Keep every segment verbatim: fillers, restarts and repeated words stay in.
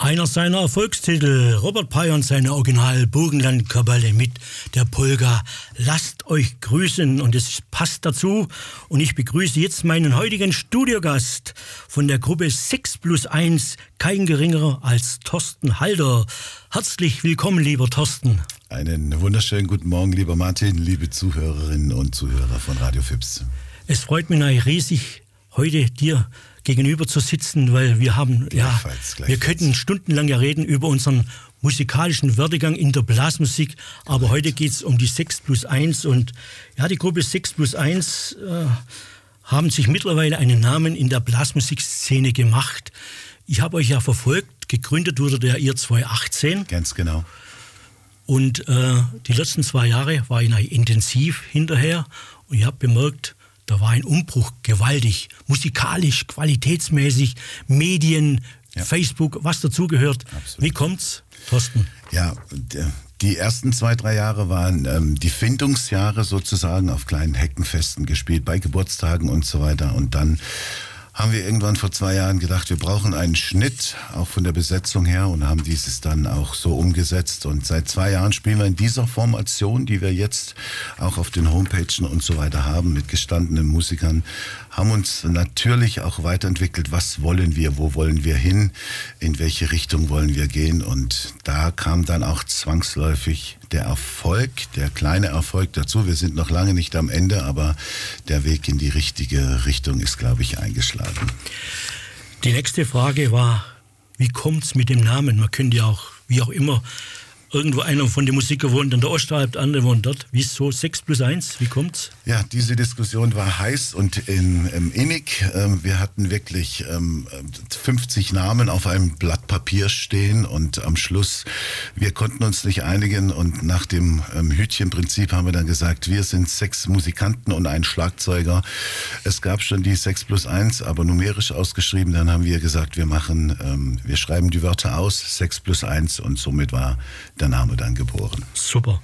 Einer seiner Erfolgstitel, Robert Peier und seine Original-Burgenland-Kapelle mit der Polka Lasst euch grüßen, und es passt dazu. Und ich begrüße jetzt meinen heutigen Studiogast von der Gruppe sechs plus eins, kein geringerer als Thorsten Halder. Herzlich willkommen, lieber Thorsten. Einen wunderschönen guten Morgen, lieber Martin, liebe Zuhörerinnen und Zuhörer von Radio Fips. Es freut mich riesig, heute dir gegenüber zu sitzen, weil wir haben, ja, Gleichfalls, wir könnten stundenlang ja reden über unseren musikalischen Werdegang in der Blasmusik, aber Correct. Heute geht es um die sechs plus eins, und ja, die Gruppe sechs plus eins äh, haben sich mittlerweile einen Namen in der Blasmusikszene gemacht. Ich habe euch ja verfolgt, gegründet wurde der ihr zweitausendachtzehn. Ganz genau. Und äh, die letzten zwei Jahre war ich intensiv hinterher, und ich habe bemerkt, da war ein Umbruch gewaltig, musikalisch, qualitätsmäßig, Medien, ja. Facebook, was dazugehört. Wie kommt's, Thorsten? Ja, die ersten zwei, drei Jahre waren ähm, die Findungsjahre sozusagen, auf kleinen Heckenfesten gespielt, bei Geburtstagen und so weiter. Und dann haben wir irgendwann vor zwei Jahren gedacht, wir brauchen einen Schnitt, auch von der Besetzung her, und haben dieses dann auch so umgesetzt. Und seit zwei Jahren spielen wir in dieser Formation, die wir jetzt auch auf den Homepagen und so weiter haben, mit gestandenen Musikern, haben uns natürlich auch weiterentwickelt. Was wollen wir, wo wollen wir hin, in welche Richtung wollen wir gehen? Und da kam dann auch zwangsläufig der Erfolg, der kleine Erfolg dazu. Wir sind noch lange nicht am Ende, aber der Weg in die richtige Richtung ist, glaube ich, eingeschlagen. Die nächste Frage war, wie kommt es mit dem Namen? Man könnte ja auch, wie auch immer, irgendwo einer von den Musikern wohnt an der Ostalb, der andere wohnt dort. Wieso sechs plus eins? Wie kommt's? Ja, diese Diskussion war heiß und in, in, innig. Wir hatten wirklich fünfzig Namen auf einem Blatt Papier stehen, und am Schluss, wir konnten uns nicht einigen, und nach dem Hütchenprinzip haben wir dann gesagt, wir sind sechs Musikanten und ein Schlagzeuger. Es gab schon die sechs plus eins, aber numerisch ausgeschrieben. Dann haben wir gesagt, wir machen, wir schreiben die Wörter aus, sechs plus eins, und somit war der Name dann geboren. Super.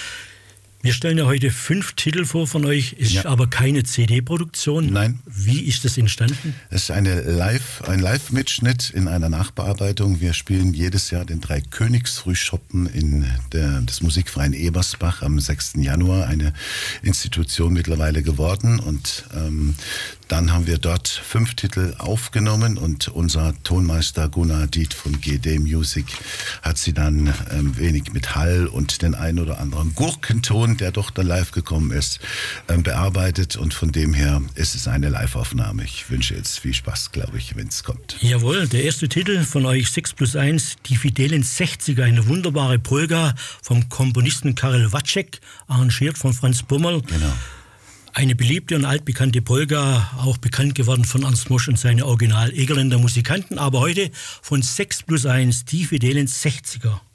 Wir stellen ja heute fünf Titel vor von euch, ist ja. aber keine C D-Produktion. Nein. Wie ist das entstanden? Es ist eine Live, ein Live-Mitschnitt in einer Nachbearbeitung. Wir spielen jedes Jahr den Dreikönigsfrühschoppen in der, des Musikverein Ebersbach am sechsten Januar, eine Institution mittlerweile geworden. Und ähm, dann haben wir dort fünf Titel aufgenommen, und unser Tonmeister Gunnar Diet von G D Music hat sie dann ähm, wenig mit Hall und den ein oder anderen Gurkenton, der doch dann live gekommen ist, ähm, bearbeitet, und von dem her ist es eine Live-Aufnahme. Ich wünsche jetzt viel Spaß, glaube ich, wenn es kommt. Jawohl, der erste Titel von euch sechs plus eins, die fidelen sechziger, eine wunderbare Polka vom Komponisten Karel Wacek, arrangiert von Franz Bummerl. Genau. Eine beliebte und altbekannte Polka, auch bekannt geworden von Ernst Mosch und seine Original-Egerländer Musikanten, aber heute von sechs plus eins, die fidelen sechziger.